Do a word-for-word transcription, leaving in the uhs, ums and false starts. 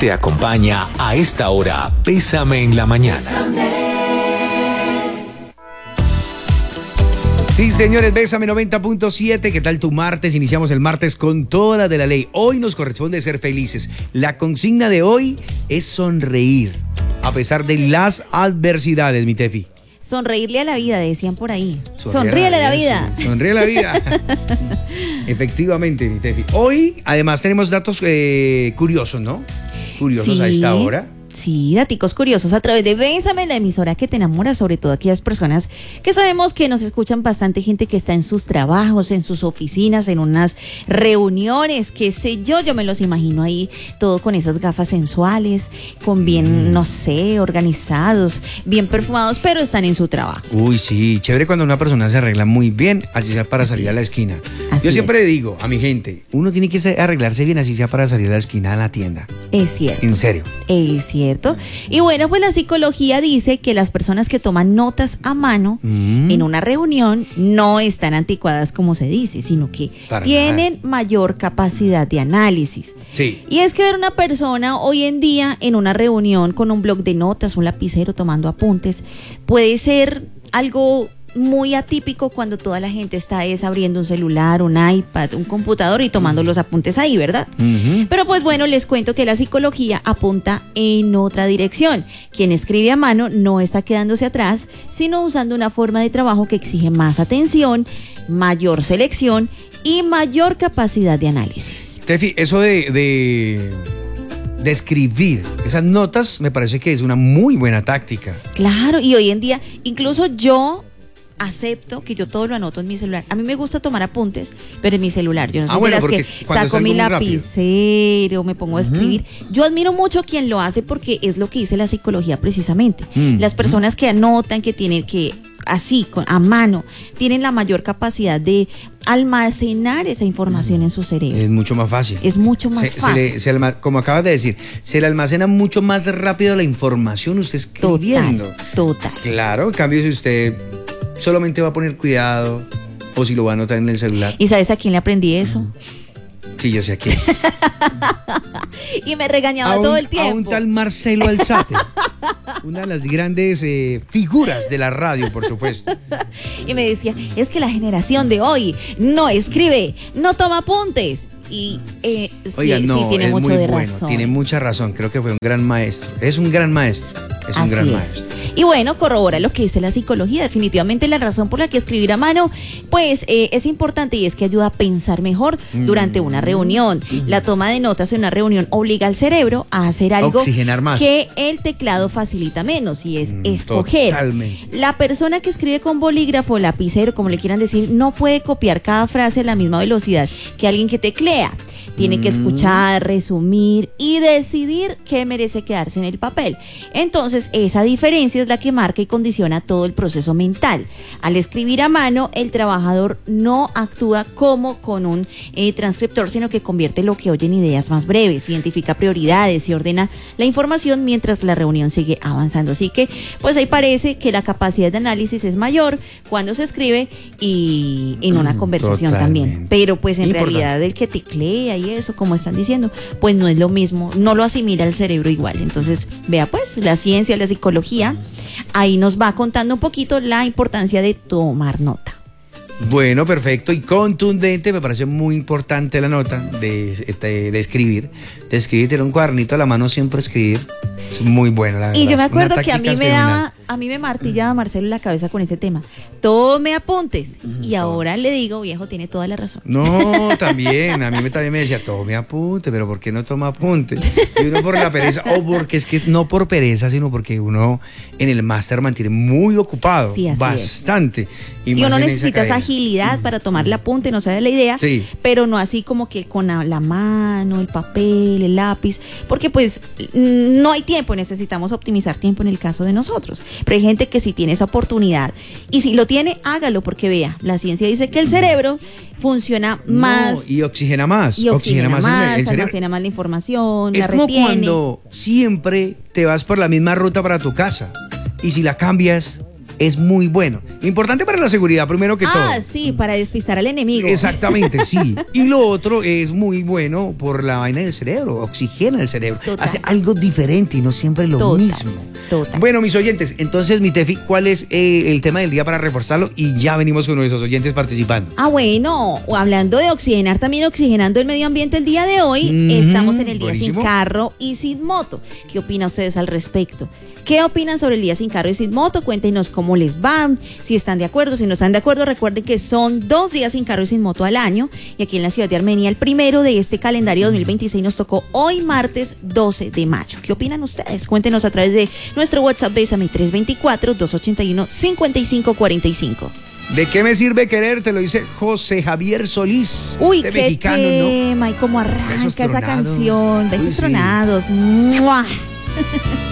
Te acompaña a esta hora Bésame en la Mañana. Sí, señores, Bésame noventa punto siete. ¿Qué tal tu martes? Iniciamos el martes con toda de la ley. Hoy nos corresponde ser felices. La consigna de hoy es sonreír, a pesar de las adversidades, mi Tefi. Sonreírle a la vida, decían por ahí. Sonríele a la vida. Sonríele a la vida. Efectivamente, mi Tefi. Hoy, además, tenemos datos eh, curiosos, ¿no? Curiosos sí. A esta hora. Sí, daticos curiosos a través de Bésame, la emisora que te enamora, sobre todo aquellas personas que sabemos que nos escuchan bastante, gente que está en sus trabajos, en sus oficinas, en unas reuniones, qué sé yo, yo me los imagino ahí, todo con esas gafas sensuales, con bien, no sé, organizados, bien perfumados, pero están en su trabajo. Uy, sí, chévere cuando una persona se arregla muy bien, así sea para salir a la esquina. Así yo siempre es. digo a mi gente, uno tiene que arreglarse bien, así sea para salir a la esquina a la tienda. Es cierto. En serio. Es cierto. ¿Cierto? Y bueno, pues la psicología dice que las personas que toman notas a mano mm. en una reunión no están anticuadas como se dice, sino que Para tienen nada. mayor capacidad de análisis. Sí. Y es que ver una persona hoy en día en una reunión con un bloc de notas, un lapicero tomando apuntes, puede ser algo muy atípico cuando toda la gente está es abriendo un celular, un iPad, un computador y tomando los apuntes ahí, ¿verdad? Uh-huh. Pero pues bueno, les cuento que la psicología apunta en otra dirección. Quien escribe a mano no está quedándose atrás, sino usando una forma de trabajo que exige más atención, mayor selección y mayor capacidad de análisis. Tefi, eso de, de, de escribir esas notas me parece que es una muy buena táctica. Claro, y hoy en día, incluso yo acepto que yo todo lo anoto en mi celular. A mí me gusta tomar apuntes, pero en mi celular. Yo no soy ah, bueno, de las que saco mi lapicero, me pongo uh-huh. a escribir. Yo admiro mucho quien lo hace porque es lo que dice la psicología precisamente. Uh-huh. Las personas que anotan, que tienen que, así, con, a mano, tienen la mayor capacidad de almacenar esa información uh-huh. en su cerebro. Es mucho más fácil. Es mucho más se, fácil. Se le, se alma, como acabas de decir, se le almacena mucho más rápido la información usted escribiendo. Total, total. Claro, en cambio si usted solamente va a poner cuidado o si lo va a anotar en el celular. ¿Y sabes a quién le aprendí eso? Sí, yo sé a quién. Y me regañaba un, todo el tiempo. A un tal Marcelo Alzate, una de las grandes eh, figuras de la radio, por supuesto. Y me decía, es que la generación de hoy no escribe, no toma apuntes. Y eh, Oiga, sí, no, sí, tiene es mucho muy de bueno, razón. Tiene mucha razón, creo que fue un gran maestro. Es un gran maestro, es un Así gran es. maestro. Y bueno, corrobora lo que dice la psicología. Definitivamente la razón por la que escribir a mano, pues eh, es importante y es que ayuda a pensar mejor mm. durante una reunión. Mm. La toma de notas en una reunión obliga al cerebro a hacer algo Oxigenar más. que el teclado facilita menos y es mm, escoger. Totalmente. La persona que escribe con bolígrafo o lapicero, como le quieran decir, no puede copiar cada frase a la misma velocidad que alguien que teclea. Tiene que escuchar, resumir y decidir qué merece quedarse en el papel. Entonces, esa diferencia es la que marca y condiciona todo el proceso mental. Al escribir a mano, el trabajador no actúa como con un eh, transcriptor, sino que convierte lo que oye en ideas más breves, identifica prioridades y ordena la información mientras la reunión sigue avanzando. Así que, pues ahí parece que la capacidad de análisis es mayor cuando se escribe y en una conversación Totalmente. también. Pero pues en Importante. realidad el que teclea y eso, como están diciendo, pues no es lo mismo, no lo asimila el cerebro igual. Entonces, vea pues, la ciencia, la psicología, ahí nos va contando un poquito la importancia de tomar nota. Bueno, perfecto y contundente, me parece muy importante la nota de, de, de escribir, de escribir, tener un cuadernito a la mano, siempre escribir, es muy bueno la verdad. Y yo me acuerdo que a mí me daba, a mí me martillaba Marcelo en la cabeza con ese tema, tome apuntes, uh-huh, y ahora todo. Le digo, viejo, tiene toda la razón. No, también, a mí me, también me decía, tome apuntes, pero ¿por qué no toma apuntes? Y uno por la pereza, o porque es que no por pereza, sino porque uno en el máster mantiene muy ocupado, sí, bastante. Y, y uno necesita esa agilidad para tomar el apunte, no sabe la idea, sí. pero no así como que con la, la mano, el papel, el lápiz, porque pues no hay tiempo, necesitamos optimizar tiempo en el caso de nosotros. Pero hay gente que sí tiene esa oportunidad y si lo tiene, hágalo, porque vea, la ciencia dice que el cerebro funciona más. No, y oxigena más. Y oxigena, oxigena más, más el, el almacena más la información, es la como retiene. Cuando siempre te vas por la misma ruta para tu casa y si la cambias, es muy bueno. Importante para la seguridad, primero que todo. Ah, sí, para despistar al enemigo. Exactamente, sí. Y lo otro es muy bueno por la vaina del cerebro, oxigena el cerebro. Total. Hace algo diferente y no siempre lo Total, mismo. total. Bueno, mis oyentes, entonces, mi Tefi, ¿cuál es eh, el tema del día para reforzarlo? Y ya venimos con nuestros oyentes participando. Ah, bueno, hablando de oxigenar, también oxigenando el medio ambiente el día de hoy, Mm, estamos en el día buenísimo. sin carro y sin moto. ¿Qué opinan ustedes al respecto? ¿Qué opinan sobre el día sin carro y sin moto? Cuéntenos cómo les va, si están de acuerdo, si no están de acuerdo. Recuerden que son dos días sin carro y sin moto al año. Y aquí en la ciudad de Armenia, el primero de este calendario dos mil veintiséis nos tocó hoy martes doce de mayo. ¿Qué opinan ustedes? Cuéntenos a través de nuestro WhatsApp Bésame tres dos cuatro, dos ocho uno, cinco cinco cuatro cinco. ¿De qué me sirve querer? Te lo dice José Javier Solís. Uy, de qué mexicano, ¿no? tema y cómo arranca Besos esa tronados. canción. Besos Uy, sí. tronados. ¡Mua!